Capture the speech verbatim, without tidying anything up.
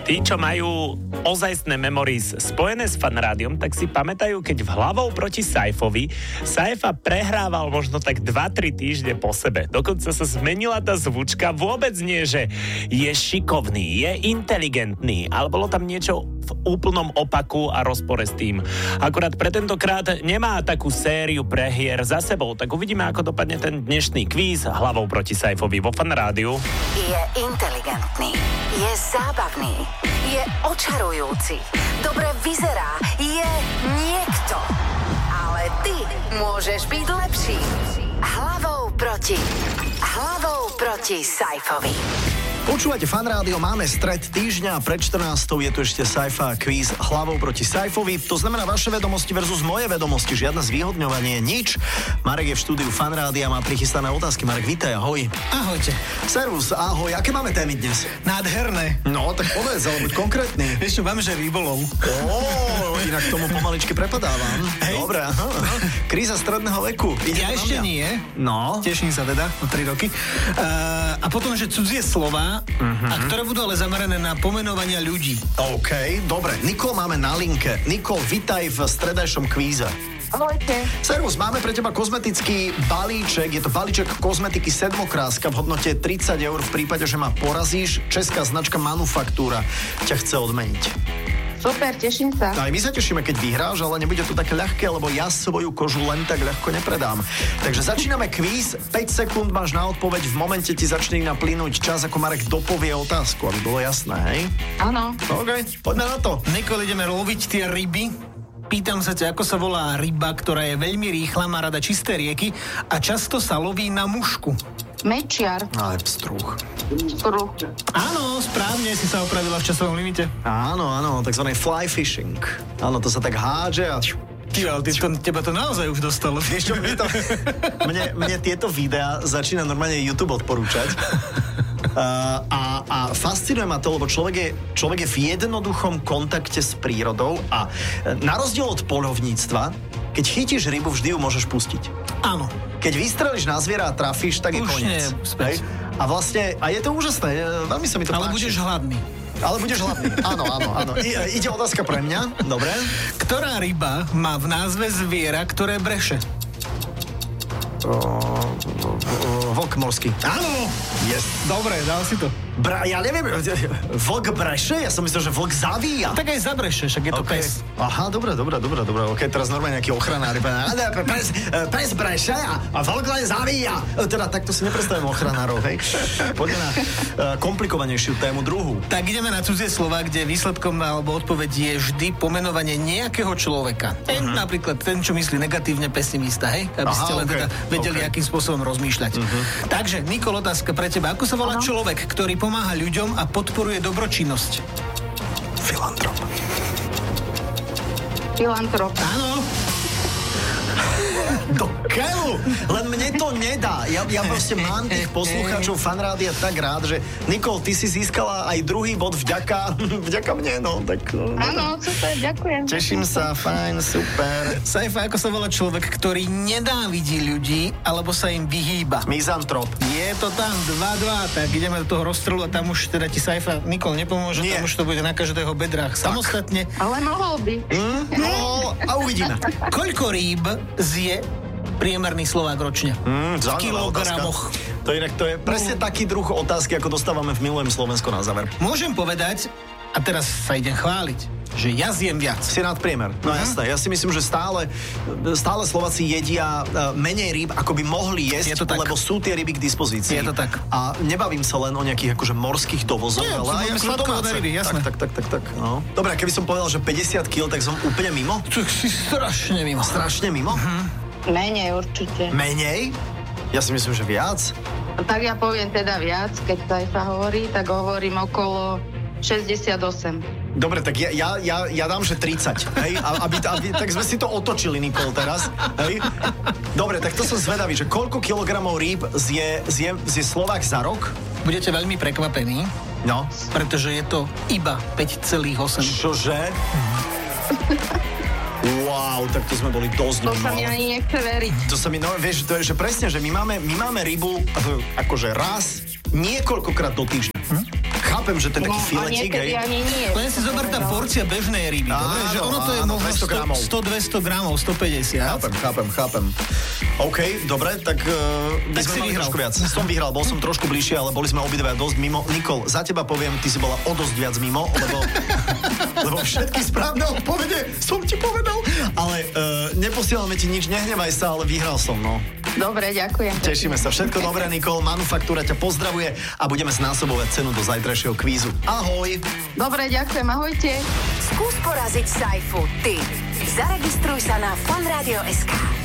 Tí, čo majú ozajstné memories spojené s fanrádiom, tak si pamätajú, keď v Hlavou proti Saifovi Saifa prehrával možno tak dva tri týždne po sebe. Dokonca sa zmenila tá zvučka, vôbec nie, že je šikovný, je inteligentný, ale bolo tam niečo v úplnom opaku a rozpore s tým. Akurát pre tentokrát nemá takú sériu prehier za sebou, tak uvidíme, ako dopadne ten dnešný kvíz Hlavou proti Saifovi vo fanrádiu. Je inteligentný, je zábavný, je očarujúci, dobre vyzerá, je niekto. Ale ty môžeš byť lepší. Hlavou proti, hlavou proti Saifovi. Počúvate Fan Rádio, máme stred týždňa a pred štrnástou je tu ešte Saifa kvíz Hlavou proti Saifovi. To znamená vaše vedomosti versus moje vedomosti, žiadne zvýhodňovanie, nič. Marek je v štúdiu Fan Rádia, má prichystané otázky. Marek, vítaj, ahoj. Ahojte. Servus, ahoj, aké máme témy dnes? Nádherné. No, tak povedz, ale buď konkrétny. Vieš čo, máme, že rybolov. Ó, inak tomu pomaličky prepadávam. Hej. Dobre, aha, aha. Kríza stredného veku. Ide Ja ešte nie. No. Teším sa teda, o tri roky. Uh, a potom, že cudzie slova, uh-huh. a ktoré budú ale zamerané na pomenovania ľudí. OK, dobre. Nikol máme na linke. Nikol, vitaj v stredajšom kvíze. Ahojte. Servus, máme pre teba kozmetický balíček. Je to balíček kozmetiky Sedmokráska v hodnote tridsať eur. V prípade, že ma porazíš, česká značka Manufaktúra ťa chce odmeniť. Super, teším sa. Aj my sa tešíme, keď vyhráš, ale nebude to také ľahké, lebo ja svoju kožu len tak ľahko nepredám. Takže začíname kvíz, päť sekúnd máš na odpoveď, v momente ti začne naplynúť čas, ako Marek dopovie otázku, aby bolo jasné, hej? Áno. OK, poďme na to. Nikol, ideme loviť tie ryby. Pýtam sa ťa, ako sa volá ryba, ktorá je veľmi rýchla, má rada čisté rieky a často sa loví na mušku. Mečiar. Ale pstruh. Pstruh. Áno, správne si sa opravila v časovom limite. Áno, áno, takzvané fly fishing. Áno, to sa tak hádže a... Ty, ale ty, to, teba to naozaj už dostalo. Vieš čo, mne, to, mne, mne tieto videá začína normálne YouTube odporúčať. Uh, a, a fascinuje ma to, lebo človek je, človek je v jednoduchom kontakte s prírodou a na rozdiel od poľovníctva, keď chytíš rybu, vždy ju môžeš pustiť. Áno. Keď vystrelíš na zviera a trafíš, tak je Už koniec. nie, späť. A vlastne, a je to úžasné, veľmi sa mi to Ale páči. budeš hladný. Ale budeš hladný, áno, áno, áno. I, ide otázka pre mňa, dobre? Ktorá ryba má v názve zviera, ktoré breše? Vlk morský. Áno! Yes. Dobre, dal si to. Bra, ja neviem, vlk breše? Ja som myslel, že vlk zavíja. Tak aj zabreše, však je to Okay. pes. Aha, dobre, dobre, dobre, dobre. Ok, teraz normálne nejaký ochranár. Pes, pes breše a, a vlk len zavíja. Teda takto si nepredstavím ochranárov, hej. Poďme na uh, komplikovanejšiu tému, druhú. Tak ideme na cudzie slova, kde výsledkom alebo odpoveď je vždy pomenovanie nejakého človeka. Ten, uh-huh. Napríklad ten, čo myslí negatívne, pesimista, hej? Aby Aha, ste len okay. teda vedeli, Okay. akým spôsobom rozmýšľať. Uh-huh. Takže, Nikol, otázka pre teba. Ako sa volá Ano. človek, ktorý pomáha ľuďom a podporuje dobročinnosť? Filantrop. Filantrop. Áno. Do keľu! Len mne to nedá. Ja, ja proste mám tých poslucháčov fanrádia tak rád, že Nikol, ty si získala aj druhý bod vďaka, vďaka mne, no. Tak, no. Áno, super, ďakujem. Teším sa, fajn, super. Saifa, ako sa volá človek, ktorý nenávidí ľudí, alebo sa im vyhýba? Mizantrop. Je to tam dva dva, tak ideme do toho rozstrelu a tam už teda ti Saifa, Nikol, nepomôže, Nie. tam už to bude na každého bedrách samostatne. Ale mohol by. Hm? No, a uvidíme. Koľko rýb zje priemerný Slovák ročne? Mm, v zaujímavá kilogramoch. otázka. To, inak, to je presne taký druh otázky, ako dostávame v Milujem Slovensko na záver. Môžem povedať, a teraz sa idem chváliť, že ja zjem viac. Si nadpriemer. No uh-huh. jasné, ja si myslím, že stále, stále Slováci jedia uh, menej rýb, ako by mohli jesť, Je to tak. lebo sú tie ryby k dispozícii. Je to tak. A nebavím sa len o nejakých akože morských dovozoch, Nie, ale sú aj veľmi akože sladkovodné domáce. ryby, jasné. Tak, tak, tak, tak, tak. No. Dobre, keby som povedal, že päťdesiat kíl, tak som úplne mimo? Tak si strašne mimo. Strašne mimo? Mhm. Menej určite. Menej? Ja si myslím, že viac. Tak ja poviem teda viac, keď Saifa hovorí, tak hovorím okolo šesťdesiatosem. Dobre, tak ja, ja, ja, ja dám, že tridsať, hej? A, aby, aby, tak sme si to otočili, Nikol, teraz, hej? Dobre, tak to som zvedavý, že koľko kilogramov rýb zje, zje, zje Slovák za rok? Budete veľmi prekvapení, No. pretože je to iba päť celá osem. Čože? Wow, tak to sme boli dosť To sa mi mimo. ani nechce veriť. To sa mi, no vieš, to je, že presne, že my máme, my máme rybu akože raz, niekoľkokrát do týždňa. Hm? Chápeš, chápem, že to je taký No, a filetík, niekedy hej. ani nie. Len si zober tá porcia bežnej ryby, Áno, dobre? Že ono to je áno, možno dvesto gramov. sto dvesto gramov, stopäťdesiat. Chápem, chápem, chápem. OK, dobre, tak uh, by Tak sme si mali vyhral. trošku viac. Som vyhral, bol som trošku bližšie, ale boli sme obidve dosť mimo. Nikol, za teba poviem, ty si bola o dosť viac mimo, lebo, lebo všetky správne odpovede som ti povedal. Ale uh, neposielame ti nič, nehnevaj sa, ale vyhral som, no. Dobre, ďakujem. Tešíme sa. Všetko dobré, Nikol. Manufaktúra ťa pozdravuje a budeme znásobovať cenu do zajtrajšieho kvízu. Ahoj. Dobre, ďakujem, ahojte. Skús poraziť Saifu ty. Zaregistruj sa na fanradio bodka es ká.